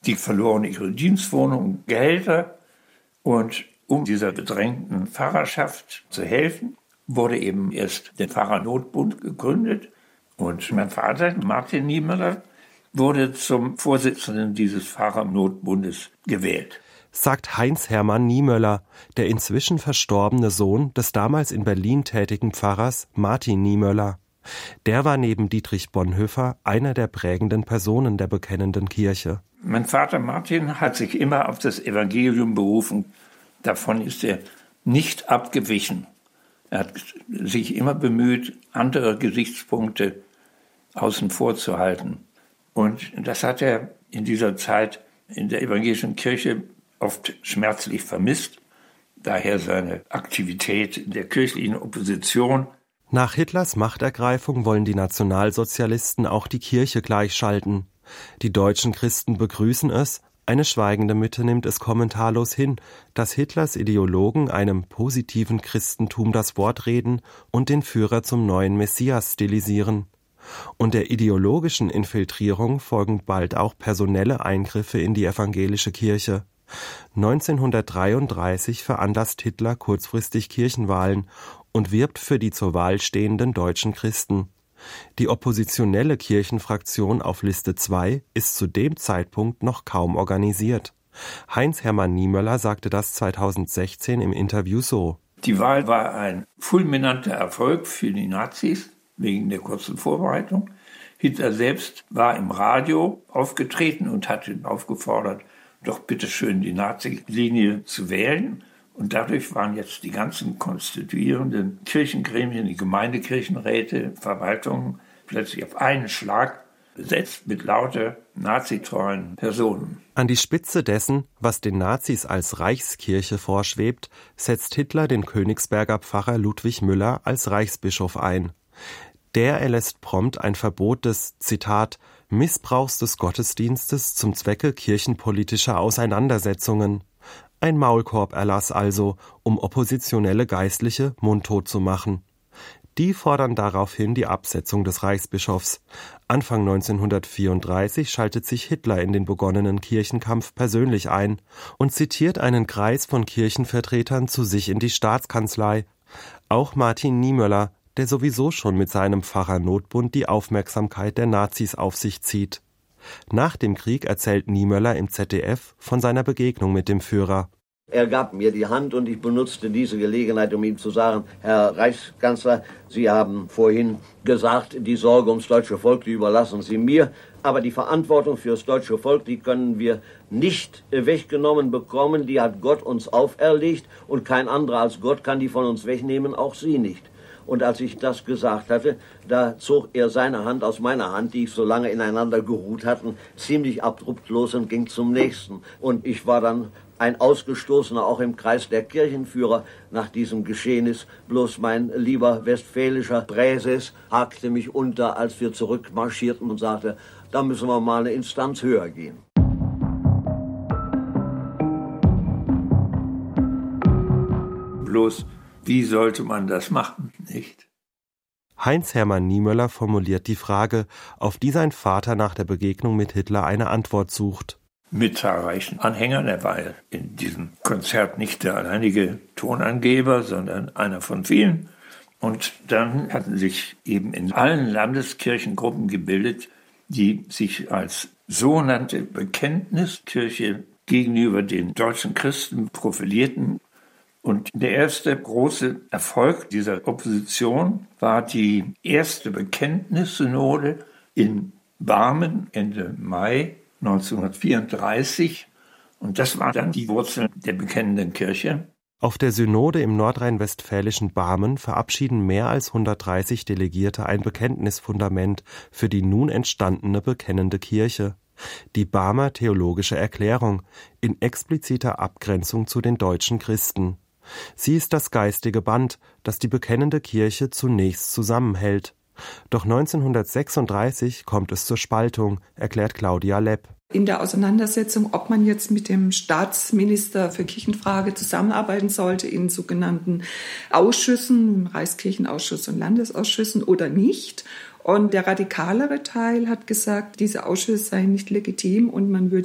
Die verloren ihre Dienstwohnung, Gehälter. Und um dieser bedrängten Pfarrerschaft zu helfen, wurde eben erst der Pfarrernotbund gegründet. Und mein Vater, Martin Niemöller, wurde zum Vorsitzenden dieses Pfarrernotbundes gewählt. Sagt Heinz-Hermann Niemöller, der inzwischen verstorbene Sohn des damals in Berlin tätigen Pfarrers Martin Niemöller. Der war neben Dietrich Bonhoeffer einer der prägenden Personen der bekennenden Kirche. Mein Vater Martin hat sich immer auf das Evangelium berufen. Davon ist er nicht abgewichen. Er hat sich immer bemüht, andere Gesichtspunkte außen vor zu halten. Und das hat er in dieser Zeit in der evangelischen Kirche oft schmerzlich vermisst. Daher seine Aktivität in der kirchlichen Opposition. Nach Hitlers Machtergreifung wollen die Nationalsozialisten auch die Kirche gleichschalten. Die deutschen Christen begrüßen es, eine schweigende Mitte nimmt es kommentarlos hin, dass Hitlers Ideologen einem positiven Christentum das Wort reden und den Führer zum neuen Messias stilisieren. Und der ideologischen Infiltrierung folgen bald auch personelle Eingriffe in die evangelische Kirche. 1933 veranlasst Hitler kurzfristig Kirchenwahlen und wirbt für die zur Wahl stehenden deutschen Christen. Die oppositionelle Kirchenfraktion auf Liste 2 ist zu dem Zeitpunkt noch kaum organisiert. Heinz-Hermann Niemöller sagte das 2016 im Interview so: Die Wahl war ein fulminanter Erfolg für die Nazis wegen der kurzen Vorbereitung. Hitler selbst war im Radio aufgetreten und hatte aufgefordert, doch bitteschön die Nazi-Linie zu wählen. Und dadurch waren jetzt die ganzen konstituierenden Kirchengremien, die Gemeindekirchenräte, Verwaltungen plötzlich auf einen Schlag besetzt mit lauter nazitreuen Personen. An die Spitze dessen, was den Nazis als Reichskirche vorschwebt, setzt Hitler den Königsberger Pfarrer Ludwig Müller als Reichsbischof ein. Der erlässt prompt ein Verbot des, Zitat, Missbrauchs des Gottesdienstes zum Zwecke kirchenpolitischer Auseinandersetzungen. Ein Maulkorberlass also, um oppositionelle Geistliche mundtot zu machen. Die fordern daraufhin die Absetzung des Reichsbischofs. Anfang 1934 schaltet sich Hitler in den begonnenen Kirchenkampf persönlich ein und zitiert einen Kreis von Kirchenvertretern zu sich in die Staatskanzlei. Auch Martin Niemöller, der sowieso schon mit seinem Pfarrernotbund die Aufmerksamkeit der Nazis auf sich zieht. Nach dem Krieg erzählt Niemöller im ZDF von seiner Begegnung mit dem Führer. Er gab mir die Hand und ich benutzte diese Gelegenheit, um ihm zu sagen, Herr Reichskanzler, Sie haben vorhin gesagt, die Sorge ums deutsche Volk, die überlassen Sie mir, aber die Verantwortung für das deutsche Volk, die können wir nicht weggenommen bekommen, die hat Gott uns auferlegt und kein anderer als Gott kann die von uns wegnehmen, auch Sie nicht. Und als ich das gesagt hatte, da zog er seine Hand aus meiner Hand, die ich so lange ineinander geruht hatten, ziemlich abrupt los und ging zum nächsten. Und ich war dann ein Ausgestoßener, auch im Kreis der Kirchenführer nach diesem Geschehnis. Bloß mein lieber westfälischer Präses hakte mich unter, als wir zurückmarschierten und sagte, da müssen wir mal eine Instanz höher gehen. Bloß, wie sollte man das machen, nicht? Heinz-Hermann Niemöller formuliert die Frage, auf die sein Vater nach der Begegnung mit Hitler eine Antwort sucht. Mit zahlreichen Anhängern. Er war in diesem Konzert nicht der alleinige Tonangeber, sondern einer von vielen. Und dann hatten sich eben in allen Landeskirchengruppen gebildet, die sich als sogenannte Bekenntniskirche gegenüber den deutschen Christen profilierten. Und der erste große Erfolg dieser Opposition war die erste Bekenntnissynode in Barmen Ende Mai 1934. Und das war dann die Wurzel der bekennenden Kirche. Auf der Synode im nordrhein-westfälischen Barmen verabschieden mehr als 130 Delegierte ein Bekenntnisfundament für die nun entstandene bekennende Kirche. Die Barmer Theologische Erklärung in expliziter Abgrenzung zu den deutschen Christen. Sie ist das geistige Band, das die bekennende Kirche zunächst zusammenhält. Doch 1936 kommt es zur Spaltung, erklärt Claudia Lepp. In der Auseinandersetzung, ob man jetzt mit dem Staatsminister für Kirchenfrage zusammenarbeiten sollte in sogenannten Ausschüssen, Reichskirchenausschuss und Landesausschüssen oder nicht. Und der radikalere Teil hat gesagt, diese Ausschüsse seien nicht legitim und man würde